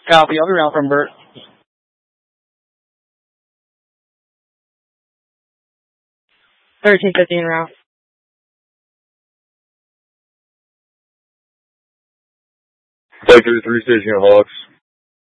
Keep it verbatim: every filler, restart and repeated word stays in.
Copy. I'll be around from Bert. thirteen fifteen route. Take three, three station Hawks.